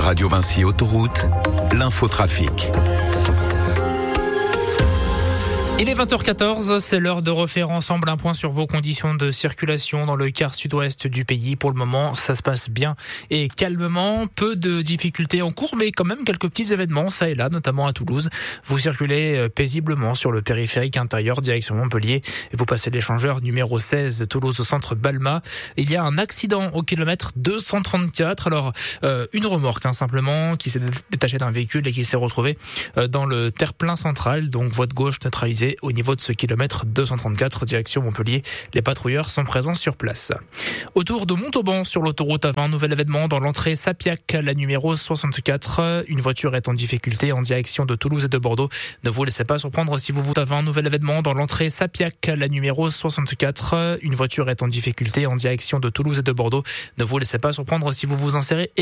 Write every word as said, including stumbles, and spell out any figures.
Radio Vinci Autoroute, l'infotrafic. Il est vingt heures quatorze, c'est l'heure de refaire ensemble un point sur vos conditions de circulation dans le quart sud-ouest du pays. Pour le moment, ça se passe bien et calmement. Peu de difficultés en cours, mais quand même quelques petits événements, ça et là, notamment à Toulouse. Vous circulez paisiblement sur le périphérique intérieur, direction Montpellier, et vous passez l'échangeur numéro seize, Toulouse au centre Balma. Il y a un accident au kilomètre deux cent trente-quatre. Alors, euh, une remorque, hein, simplement, qui s'est détachée d'un véhicule et qui s'est retrouvée euh, dans le terre-plein central, donc voie de gauche neutralisée. Au niveau de ce kilomètre deux cent trente-quatre, direction Montpellier, les patrouilleurs sont présents sur place. Autour de Montauban, sur l'autoroute A vingt, un nouvel événement dans l'entrée Sapiac, la numéro soixante-quatre. Une voiture est en difficulté en direction de Toulouse et de Bordeaux. Ne vous laissez pas surprendre si vous vous A vingt, un nouvel événement dans l'entrée Sapiac, la numéro soixante-quatre. Une voiture est en difficulté en direction de Toulouse et de Bordeaux. Ne vous laissez pas surprendre si vous vous insérez